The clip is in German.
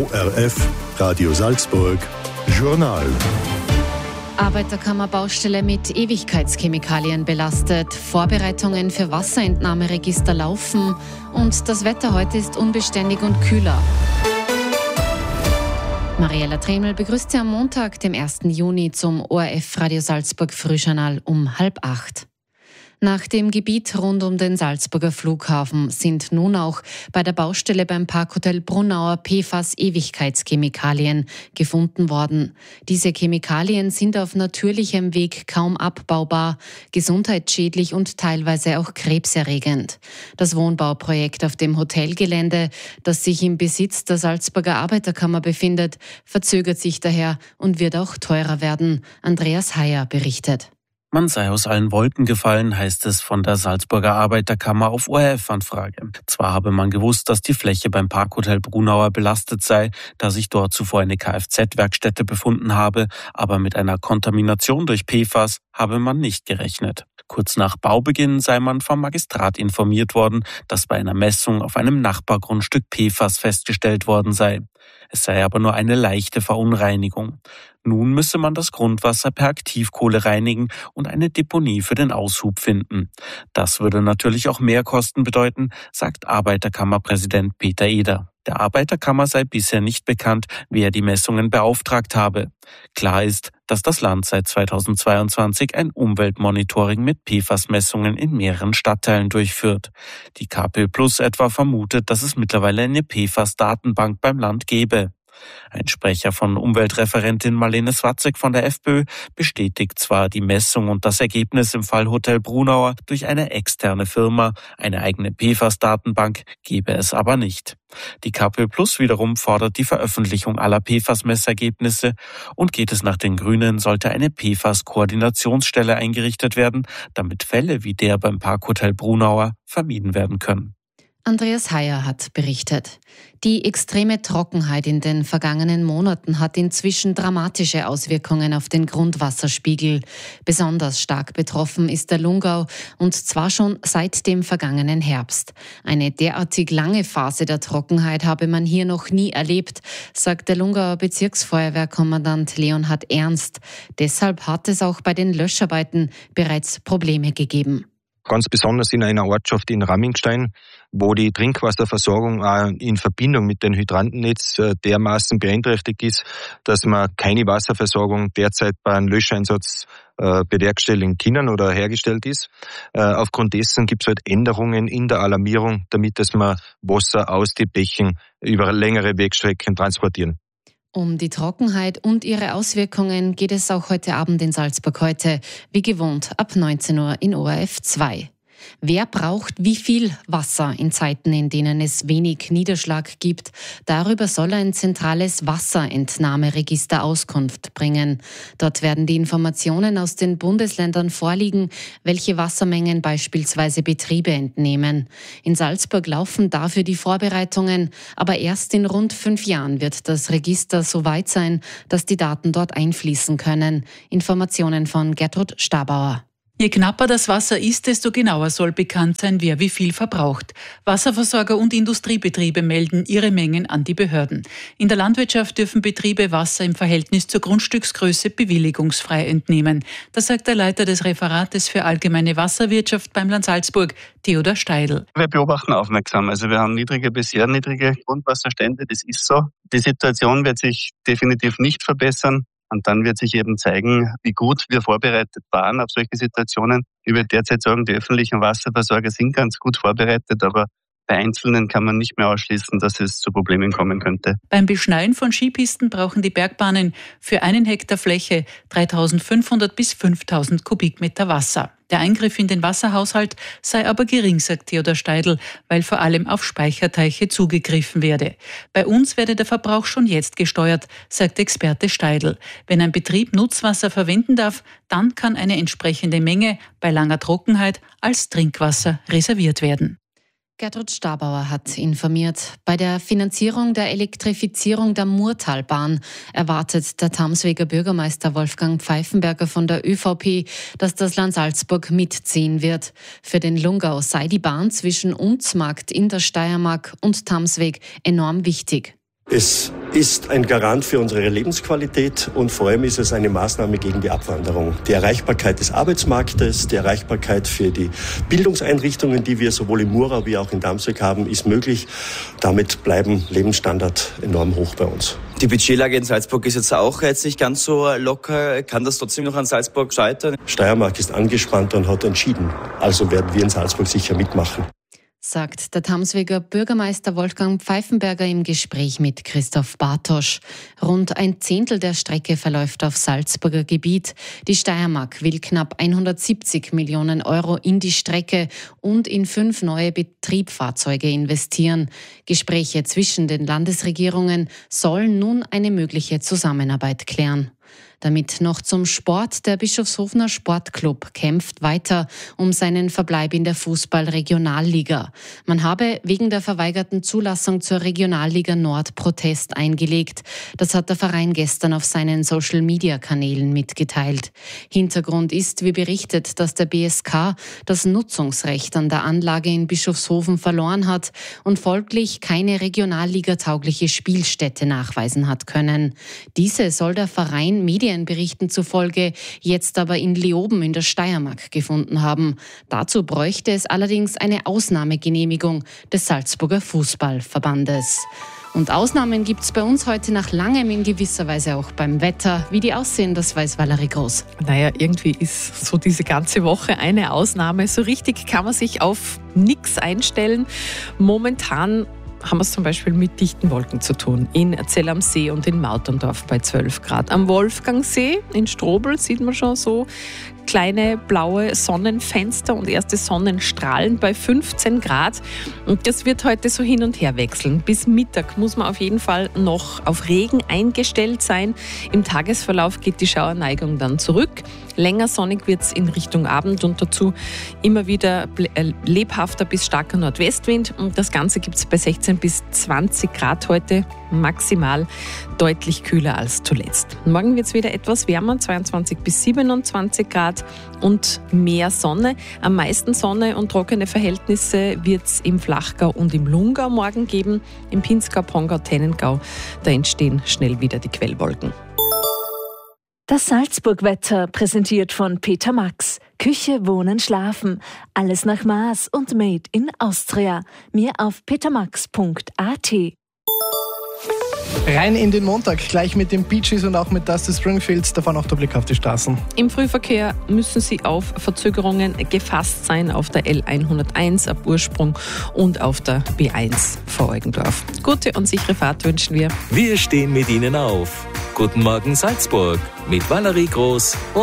ORF Radio Salzburg Journal. Arbeiterkammerbaustelle mit Ewigkeitschemikalien belastet, Vorbereitungen für Wasserentnahmeregister laufen und das Wetter heute ist unbeständig und kühler. Mariella Tremel begrüßt Sie am Montag, dem 1. Juni, zum ORF Radio Salzburg Frühjournal um 7:30. Nach dem Gebiet rund um den Salzburger Flughafen sind nun auch bei der Baustelle beim Parkhotel Brunauer PFAS-Ewigkeitschemikalien gefunden worden. Diese Chemikalien sind auf natürlichem Weg kaum abbaubar, gesundheitsschädlich und teilweise auch krebserregend. Das Wohnbauprojekt auf dem Hotelgelände, das sich im Besitz der Salzburger Arbeiterkammer befindet, verzögert sich daher und wird auch teurer werden. Andreas Heyer berichtet. Man sei aus allen Wolken gefallen, heißt es von der Salzburger Arbeiterkammer auf ORF-Anfrage. Zwar habe man gewusst, dass die Fläche beim Parkhotel Brunauer belastet sei, da sich dort zuvor eine Kfz-Werkstätte befunden habe, aber mit einer Kontamination durch PFAS habe man nicht gerechnet. Kurz nach Baubeginn sei man vom Magistrat informiert worden, dass bei einer Messung auf einem Nachbargrundstück PFAS festgestellt worden sei. Es sei aber nur eine leichte Verunreinigung. Nun müsse man das Grundwasser per Aktivkohle reinigen und eine Deponie für den Aushub finden. Das würde natürlich auch Mehrkosten bedeuten, sagt Arbeiterkammerpräsident Peter Eder. Der Arbeiterkammer sei bisher nicht bekannt, wer die Messungen beauftragt habe. Klar ist, dass das Land seit 2022 ein Umweltmonitoring mit PFAS-Messungen in mehreren Stadtteilen durchführt. Die KP Plus etwa vermutet, dass es mittlerweile eine PFAS-Datenbank beim Land gebe. Ein Sprecher von Umweltreferentin Marlene Swatzek von der FPÖ bestätigt zwar die Messung und das Ergebnis im Fall Hotel Brunauer durch eine externe Firma, eine eigene PFAS-Datenbank gebe es aber nicht. Die KP Plus wiederum fordert die Veröffentlichung aller PFAS-Messergebnisse und geht es nach den Grünen, sollte eine PFAS-Koordinationsstelle eingerichtet werden, damit Fälle wie der beim Parkhotel Brunauer vermieden werden können. Andreas Heyer hat berichtet. Die extreme Trockenheit in den vergangenen Monaten hat inzwischen dramatische Auswirkungen auf den Grundwasserspiegel. Besonders stark betroffen ist der Lungau und zwar schon seit dem vergangenen Herbst. Eine derartig lange Phase der Trockenheit habe man hier noch nie erlebt, sagt der Lungauer Bezirksfeuerwehrkommandant Leonhard Ernst. Deshalb hat es auch bei den Löscharbeiten bereits Probleme gegeben. Ganz besonders in einer Ortschaft in Rammingstein, wo die Trinkwasserversorgung auch in Verbindung mit dem Hydrantennetz dermaßen beeinträchtigt ist, dass man keine Wasserversorgung derzeit bei einem Löscheinsatz bewerkstelligen können oder hergestellt ist. Aufgrund dessen gibt es halt Änderungen in der Alarmierung, damit dass man Wasser aus den Bächen über längere Wegstrecken transportieren. Um die Trockenheit und ihre Auswirkungen geht es auch heute Abend in Salzburg heute, wie gewohnt, ab 19 Uhr in ORF 2. Wer braucht wie viel Wasser in Zeiten, in denen es wenig Niederschlag gibt? Darüber soll ein zentrales Wasserentnahmeregister Auskunft bringen. Dort werden die Informationen aus den Bundesländern vorliegen, welche Wassermengen beispielsweise Betriebe entnehmen. In Salzburg laufen dafür die Vorbereitungen, aber erst in rund 5 Jahren wird das Register so weit sein, dass die Daten dort einfließen können. Informationen von Gertrud Stabauer. Je knapper das Wasser ist, desto genauer soll bekannt sein, wer wie viel verbraucht. Wasserversorger und Industriebetriebe melden ihre Mengen an die Behörden. In der Landwirtschaft dürfen Betriebe Wasser im Verhältnis zur Grundstücksgröße bewilligungsfrei entnehmen. Das sagt der Leiter des Referates für allgemeine Wasserwirtschaft beim Land Salzburg, Theodor Steidl. Wir beobachten aufmerksam. Also wir haben niedrige bis sehr niedrige Grundwasserstände, das ist so. Die Situation wird sich definitiv nicht verbessern. Und dann wird sich eben zeigen, wie gut wir vorbereitet waren auf solche Situationen. Ich würde derzeit sagen, die öffentlichen Wasserversorger sind ganz gut vorbereitet, aber bei Einzelnen kann man nicht mehr ausschließen, dass es zu Problemen kommen könnte. Beim Beschneien von Skipisten brauchen die Bergbahnen für 1 Hektar Fläche 3.500 bis 5.000 Kubikmeter Wasser. Der Eingriff in den Wasserhaushalt sei aber gering, sagt Theodor Steidl, weil vor allem auf Speicherteiche zugegriffen werde. Bei uns werde der Verbrauch schon jetzt gesteuert, sagt Experte Steidl. Wenn ein Betrieb Nutzwasser verwenden darf, dann kann eine entsprechende Menge bei langer Trockenheit als Trinkwasser reserviert werden. Gertrud Stabauer hat informiert. Bei der Finanzierung der Elektrifizierung der Murtalbahn erwartet der Tamsweger Bürgermeister Wolfgang Pfeifenberger von der ÖVP, dass das Land Salzburg mitziehen wird. Für den Lungau sei die Bahn zwischen Unzmarkt in der Steiermark und Tamsweg enorm wichtig. Es ist ein Garant für unsere Lebensqualität und vor allem ist es eine Maßnahme gegen die Abwanderung. Die Erreichbarkeit des Arbeitsmarktes, die Erreichbarkeit für die Bildungseinrichtungen, die wir sowohl in Murau wie auch in Damsweg haben, ist möglich. Damit bleiben Lebensstandard enorm hoch bei uns. Die Budgetlage in Salzburg ist jetzt auch nicht ganz so locker. Kann das trotzdem noch an Salzburg scheitern? Steiermark ist angespannt und hat entschieden. Also werden wir in Salzburg sicher mitmachen, sagt der Tamsweger Bürgermeister Wolfgang Pfeifenberger im Gespräch mit Christoph Bartosch. Rund 1/10 der Strecke verläuft auf Salzburger Gebiet. Die Steiermark will knapp 170 Millionen Euro in die Strecke und in 5 neue Betriebsfahrzeuge investieren. Gespräche zwischen den Landesregierungen sollen nun eine mögliche Zusammenarbeit klären. Damit noch zum Sport. Der Bischofshofener Sportclub kämpft weiter um seinen Verbleib in der Fußball-Regionalliga. Man habe wegen der verweigerten Zulassung zur Regionalliga Nord Protest eingelegt. Das hat der Verein gestern auf seinen Social-Media-Kanälen mitgeteilt. Hintergrund ist, wie berichtet, dass der BSK das Nutzungsrecht an der Anlage in Bischofshofen verloren hat und folglich keine regionalligataugliche Spielstätte nachweisen hat können. Diese soll der Verein Medienberichten zufolge jetzt aber in Leoben in der Steiermark gefunden haben. Dazu bräuchte es allerdings eine Ausnahmegenehmigung des Salzburger Fußballverbandes. Und Ausnahmen gibt es bei uns heute nach langem in gewisser Weise auch beim Wetter. Wie die aussehen, das weiß Valerie Groß. Naja, irgendwie ist so diese ganze Woche eine Ausnahme. So richtig kann man sich auf nichts einstellen. Momentan haben wir es zum Beispiel mit dichten Wolken zu tun. In Zell am See und in Mauterndorf bei 12 Grad. Am Wolfgangsee in Strobl sieht man schon so kleine blaue Sonnenfenster und erste Sonnenstrahlen bei 15 Grad. Und das wird heute so hin und her wechseln. Bis Mittag muss man auf jeden Fall noch auf Regen eingestellt sein. Im Tagesverlauf geht die Schauerneigung dann zurück. Länger sonnig wird es in Richtung Abend und dazu immer wieder lebhafter bis starker Nordwestwind. Und das Ganze gibt es bei 16 bis 20 Grad heute, maximal deutlich kühler als zuletzt. Morgen wird es wieder etwas wärmer, 22 bis 27 Grad und mehr Sonne. Am meisten Sonne und trockene Verhältnisse wird es im Flachgau und im Lungau morgen geben. Im Pinzgau, Pongau, Tennengau, da entstehen schnell wieder die Quellwolken. Das Salzburg-Wetter präsentiert von Peter Max. Küche, Wohnen, Schlafen. Alles nach Maß und made in Austria. Mehr auf petermax.at. Rein in den Montag, gleich mit den Bee Gees und auch mit Dusty Springfield, davon auch der Blick auf die Straßen. Im Frühverkehr müssen Sie auf Verzögerungen gefasst sein auf der L101 ab Ursprung und auf der B1 vor Eugendorf. Gute und sichere Fahrt wünschen wir. Wir stehen mit Ihnen auf. Guten Morgen Salzburg mit Valerie Groß